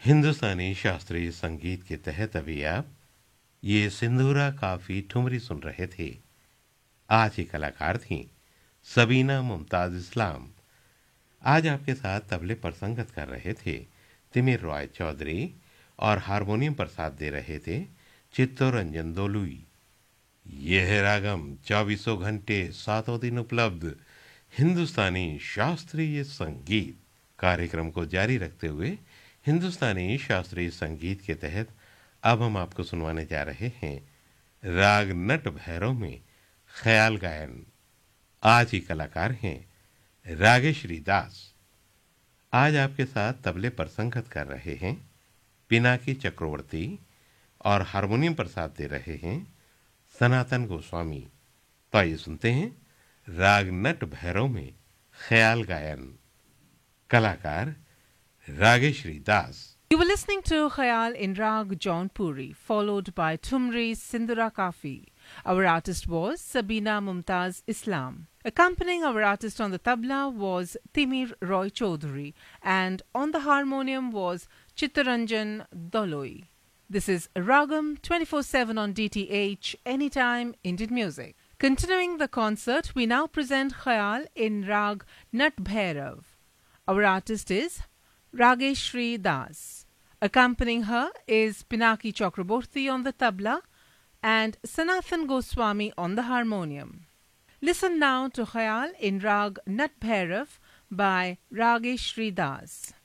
हिंदुस्तानी शास्त्रीय संगीत के तहत अभी आप ये सिंधूरा काफी ठुमरी सुन रहे थे। आज की कलाकार थीं सबीना मुमताज इस्लाम। आज आपके साथ तबले पर संगत कर रहे थे तिमिर रॉय चौधरी और हारमोनियम पर साथ दे रहे थे चित्तरंजन दोलुई। यह है रागम 24 घंटे 7 दिन उपलब्ध हिंदुस्तानी शास्त्रीय संगीत कार्यक्रम को जारी रखते हुए हिंदुस्तानी शास्त्रीय संगीत के तहत अब हम आपको सुनवाने जा रहे हैं राग नट भैरव में ख्याल गायन। आज की कलाकार हैं रागेश्वरी दास। आज आपके साथ तबले पर संगत कर रहे हैं पिनाकी चक्रवर्ती और हारमोनियम पर साथ दे रहे हैं सनातन गोस्वामी। तो आइए सुनते हैं राग नट भैरव में ख्याल गायन। कलाकार रागेश्वरी दास। You were listening to Khayal in Rag Jaunpuri, followed by Tumri Sindhura Kafi. Our artist was Sabina Mumtaz Islam. Accompanying our artist on the tabla was Timir Roy Chaudhary, and on the harmonium was Chittaranjan Doloi. This is Ragam 24/7 on DTH, anytime Indian music. Continuing the concert, we now present Khayal in Rag Nat Bhairav. Our artist is Rageshri Das. Accompanying her is Pinaki Chakraborty on the tabla and Sanathan Goswami on the harmonium. Listen now to Khayal in Rag Nat Bhairav by Rageshri Das.